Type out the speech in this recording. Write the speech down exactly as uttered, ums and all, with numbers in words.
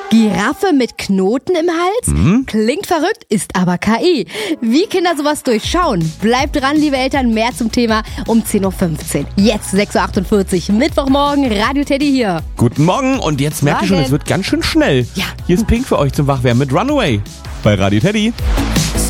Giraffe mit Knoten im Hals? Mhm. Klingt verrückt, ist aber K I. Wie Kinder sowas durchschauen? Bleibt dran, liebe Eltern, mehr zum Thema um zehn Uhr fünfzehn. Jetzt sechs Uhr achtundvierzig, Mittwochmorgen, Radio Teddy hier. Guten Morgen und jetzt merkt ihr schon, es wird ganz schön schnell. Ja. Hier ist Pink für euch zum Wachwerden mit Runaway bei Radio Teddy.